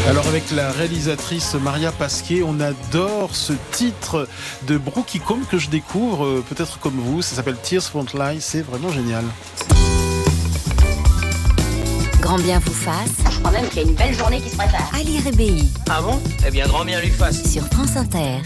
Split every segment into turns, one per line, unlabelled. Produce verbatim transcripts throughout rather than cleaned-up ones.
Alors avec la réalisatrice Maria Pasquet, on adore ce titre de Brookie Combe que je découvre, peut-être comme vous, ça s'appelle Tears Won't Lie, c'est vraiment génial.
Grand bien vous fasse.
Je crois même qu'il y a une belle journée qui se prépare.
Ali Rébéi.
Ah bon ? Eh bien, grand bien lui fasse.
Sur France Inter.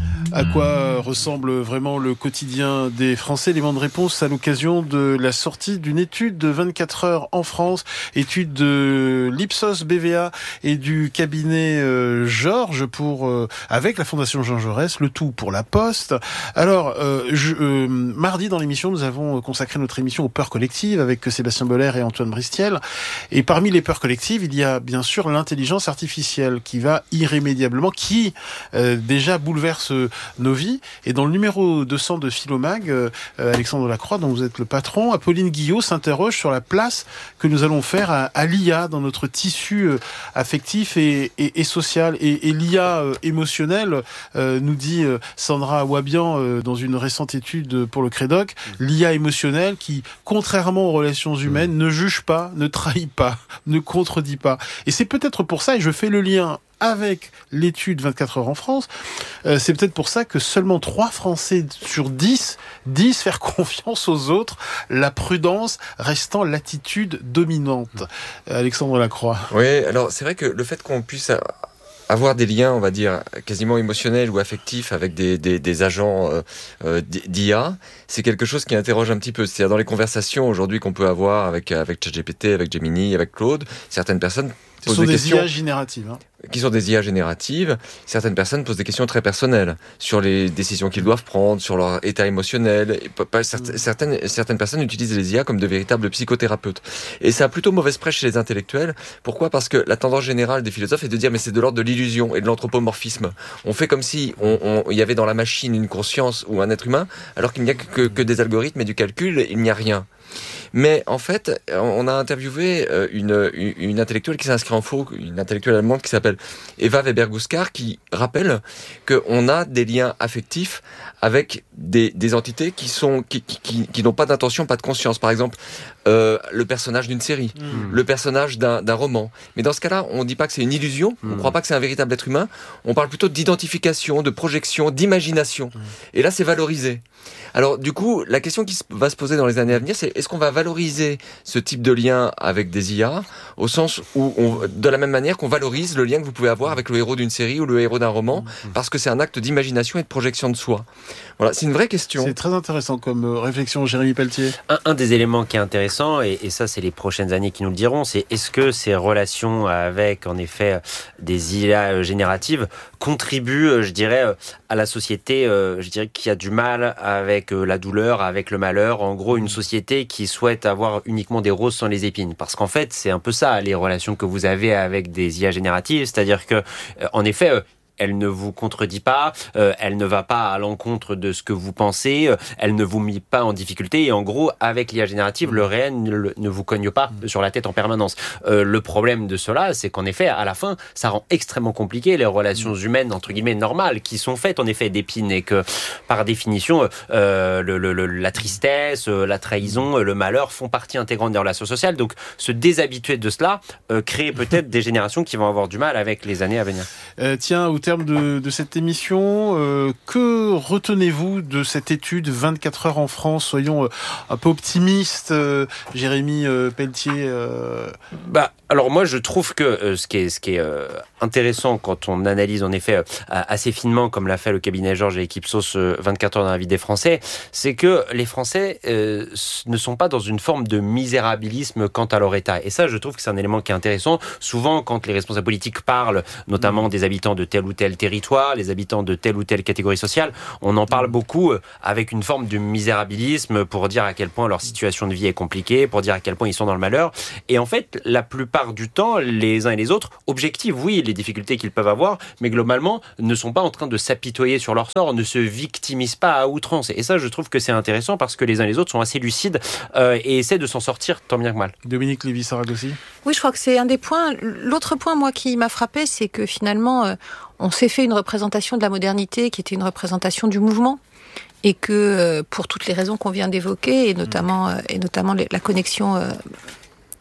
À quoi ressemble vraiment le quotidien des Français ? Élément de réponse à l'occasion de la sortie d'une étude de vingt-quatre heures en France, étude de l'Ipsos B V A et du cabinet euh, Georges pour euh, avec la Fondation Jean Jaurès, le tout pour la Poste. Alors, euh, je, euh, mardi dans l'émission, nous avons consacré notre émission aux peurs collectives avec Sébastien Boller et Antoine Bristiel. Et parmi les peurs collectives, il y a bien sûr l'intelligence artificielle qui va irrémédiablement, qui euh, déjà bouleverse nos vies. Et dans le numéro deux cents de Philomag, euh, Alexandre Lacroix, dont vous êtes le patron, Apolline Guillot s'interroge sur la place que nous allons faire à, à l'I A dans notre tissu euh, affectif et, et, et social. Et, et l'I A euh, émotionnelle, euh, nous dit euh, Sandra Wabian euh, dans une récente étude pour le Crédoc, l'I A émotionnelle qui, contrairement aux relations humaines, mmh. ne juge pas, ne trahit pas, ne contredit pas. Et c'est peut-être pour ça, et je fais le lien avec l'étude vingt-quatre heures en France, euh, c'est peut-être pour ça que seulement trois Français sur dix disent faire confiance aux autres, la prudence restant l'attitude dominante. Euh, Alexandre Lacroix.
Oui, alors c'est vrai que le fait qu'on puisse avoir des liens, on va dire, quasiment émotionnels ou affectifs avec des, des, des agents euh, euh, d'I A, c'est quelque chose qui interroge un petit peu. C'est-à-dire dans les conversations aujourd'hui qu'on peut avoir avec, avec ChatGPT, avec Gemini, avec Claude, certaines personnes
Ce sont des, des I A génératives. Hein.
Qui sont des I A génératives. Certaines personnes posent des questions très personnelles sur les décisions qu'ils doivent prendre, sur leur état émotionnel. Certaines, certaines personnes utilisent les I A comme de véritables psychothérapeutes. Et ça a plutôt mauvaise presse chez les intellectuels. Pourquoi ? Parce que la tendance générale des philosophes est de dire mais c'est de l'ordre de l'illusion et de l'anthropomorphisme. On fait comme si on, on, il y avait dans la machine une conscience ou un être humain, alors qu'il n'y a que, que des algorithmes et du calcul, il n'y a rien. Mais en fait, on a interviewé une, une intellectuelle qui s'inscrit en faux, une intellectuelle allemande qui s'appelle Eva Weber-Guskar, qui rappelle qu'on a des liens affectifs avec des, des entités qui sont qui, qui, qui n'ont pas d'intention, pas de conscience. Par exemple, euh, le personnage d'une série, mmh. le personnage d'un, d'un roman. Mais dans ce cas-là, on ne dit pas que c'est une illusion, mmh. on ne croit pas que c'est un véritable être humain, on parle plutôt d'identification, de projection, d'imagination. Mmh. Et là, c'est valorisé. Alors du coup, la question qui va se poser dans les années à venir, c'est est-ce qu'on va valoriser ce type de lien avec des I A, au sens où, on, de la même manière qu'on valorise le lien que vous pouvez avoir avec le héros d'une série ou le héros d'un roman, parce que c'est un acte d'imagination et de projection de soi. Voilà, c'est une vraie question.
C'est très intéressant comme réflexion, Jérémy Pelletier.
Un, un des éléments qui est intéressant, et, et ça c'est les prochaines années qui nous le diront, c'est est-ce que ces relations avec, en effet, des I A génératives contribuent, je dirais, à la société, je dirais, qui a du mal avec la douleur, avec le malheur, en gros une société qui souhaite avoir uniquement des roses sans les épines. Parce qu'en fait, c'est un peu ça, les relations que vous avez avec des I A génératives, c'est-à-dire que, en effet, elle ne vous contredit pas, euh, elle ne va pas à l'encontre de ce que vous pensez, euh, elle ne vous met pas en difficulté, et en gros, avec l'I A générative, le réel ne, ne vous cogne pas sur la tête en permanence. Euh, le problème de cela, c'est qu'en effet, à la fin, ça rend extrêmement compliqué les relations humaines, entre guillemets, normales, qui sont faites, en effet, d'épines, et que, par définition, euh, le, le, le, la tristesse, la trahison, le malheur font partie intégrante des relations sociales. Donc, se déshabituer de cela euh, crée peut-être des générations qui vont avoir du mal avec les années à venir.
Euh, tiens, au terme de, de cette émission, euh, que retenez-vous de cette étude vingt-quatre heures en France ? Soyons euh, un peu optimistes, euh, Jérémy euh, Pelletier. Euh...
Bah, alors moi, je trouve que euh, ce qui est, ce qui est euh, intéressant quand on analyse en effet euh, assez finement, comme l'a fait le cabinet Georges et l'équipe Sauce euh, vingt-quatre heures dans la vie des Français, c'est que les Français euh, ne sont pas dans une forme de misérabilisme quant à leur état. Et ça, je trouve que c'est un élément qui est intéressant. Souvent, quand les responsables politiques parlent, notamment des habitants de tel ou tel territoire, les habitants de telle ou telle catégorie sociale, on en parle beaucoup euh, avec une forme de misérabilisme pour dire à quel point leur situation de vie est compliquée, pour dire à quel point ils sont dans le malheur. Et en fait, la plupart du temps, les uns et les autres objectivent, oui, les difficultés qu'ils peuvent avoir, mais globalement, ne sont pas en train de s'apitoyer sur leur sort, ne se victimisent pas à outrance. Et ça, je trouve que c'est intéressant parce que les uns et les autres sont assez lucides euh, et essaient de s'en sortir tant bien que mal.
Dominique Lévy-Saragosi.
Oui, je crois que c'est un des points. L'autre point, moi, qui m'a frappé, c'est que finalement, euh, on s'est fait une représentation de la modernité qui était une représentation du mouvement. Et que, euh, pour toutes les raisons qu'on vient d'évoquer, et notamment, euh, et notamment la connexion... Euh,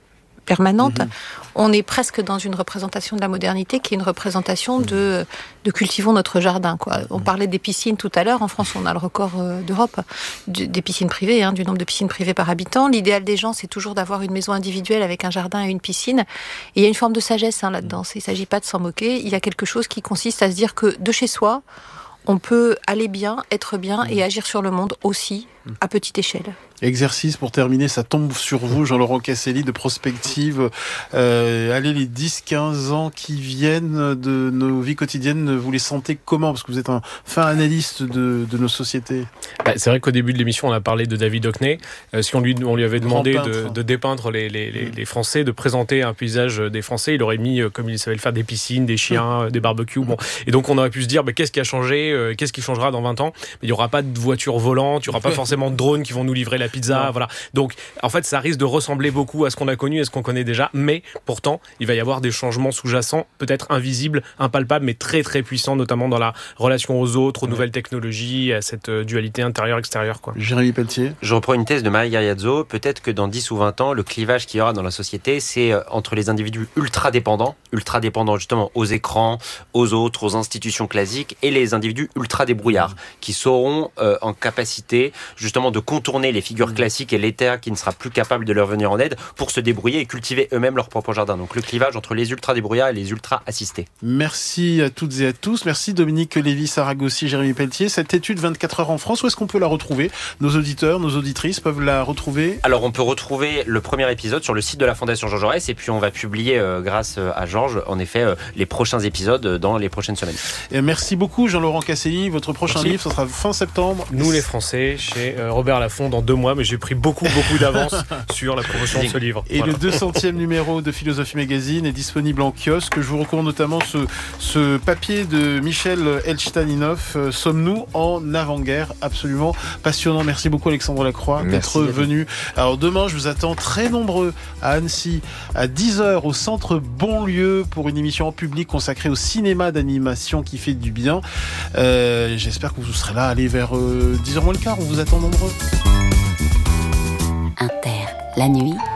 permanente,
Mmh.
on est presque dans une représentation de la modernité qui est une représentation de, de cultivons notre jardin, quoi. On parlait des piscines tout à l'heure. En France, on a le record euh, d'Europe du, des piscines privées, hein, du nombre de piscines privées par habitant. L'idéal des gens, c'est toujours d'avoir une maison individuelle avec un jardin et une piscine. Et il y a une forme de sagesse hein, là-dedans. Il ne s'agit pas de s'en moquer. Il y a quelque chose qui consiste à se dire que de chez soi, on peut aller bien, être bien et agir sur le monde aussi, à petite échelle.
Exercice pour terminer, ça tombe sur vous, Jean-Laurent Casselli, de prospective. Euh, allez, les dix quinze ans qui viennent de nos vies quotidiennes, vous les sentez comment ? Parce que vous êtes un fin analyste de, de nos sociétés.
Bah, c'est vrai qu'au début de l'émission, on a parlé de David Hockney. Euh, si on lui, on lui avait demandé
Grand
de,
peintre.
de dépeindre les, les, les, les Français, de présenter un paysage des Français, il aurait mis, euh, comme il savait le faire, des piscines, des chiens, euh, des barbecues. Bon. Et donc, on aurait pu se dire, bah, qu'est-ce qui a changé ? euh, Qu'est-ce qui changera dans vingt ans ? Mais il n'y aura pas de voitures volantes, il n'y aura pas forcément de drones qui vont nous livrer la pizza. Voilà. Donc, en fait, ça risque de ressembler beaucoup à ce qu'on a connu et ce qu'on connaît déjà, mais pourtant, il va y avoir des changements sous-jacents, peut-être invisibles, impalpables, mais très très puissants, notamment dans la relation aux autres, aux nouvelles technologies, à cette dualité intérieure-extérieure, quoi.
Jérémy Pelletier.
Je reprends une thèse de Marie Gariazzo. Peut-être que dans dix ou vingt ans, le clivage qu'il y aura dans la société, c'est entre les individus ultra dépendants, ultra dépendants justement aux écrans, aux autres, aux institutions classiques, et les individus ultra débrouillards, qui seront euh, en capacité justement de contourner les figures classiques et l'État qui ne sera plus capable de leur venir en aide pour se débrouiller et cultiver eux-mêmes leur propre jardin. Donc le clivage entre les ultra débrouillards et les ultra assistés.
Merci à toutes et à tous. Merci Dominique Lévy-Saragosi, Jérémy Pelletier. Cette étude vingt-quatre heures en France, où est-ce qu'on peut la retrouver ? Nos auditeurs, nos auditrices peuvent la retrouver ?
Alors on peut retrouver le premier épisode sur le site de la Fondation Jean Jaurès et puis on va publier euh, grâce à Georges en effet euh, les prochains épisodes dans les prochaines semaines.
Et merci beaucoup Jean-Laurent Casselli. Votre prochain
Merci.
livre, ce sera fin septembre.
Nous, les Français, chez euh, Robert Laffont, dans deux mois, mais j'ai pris beaucoup, beaucoup d'avance sur la promotion de ce livre.
Et
Voilà.
le deux centième numéro de Philosophie Magazine est disponible en kiosque. Je vous recommande notamment ce, ce papier de Michel Elchtaninov, euh, Sommes-nous en avant-guerre ? Absolument passionnant. Merci beaucoup Alexandre Lacroix
Merci,
d'être venu. Alors demain, je vous attends très nombreux à Annecy à dix heures au centre Bonlieu pour une émission en public consacrée au cinéma d'animation qui fait du bien. Euh, j'espère que vous serez là. Allez vers euh, dix heures moins le quart. On vous attend nombreux.
Inter, la nuit,